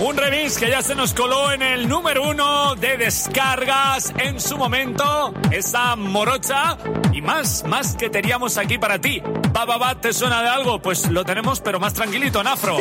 Un remix que ya se nos coló en el número 1 de descargas en su momento. Esa morocha y más que teníamos aquí para ti. ¿Te suena de algo? Pues lo tenemos, pero más tranquilito en afro.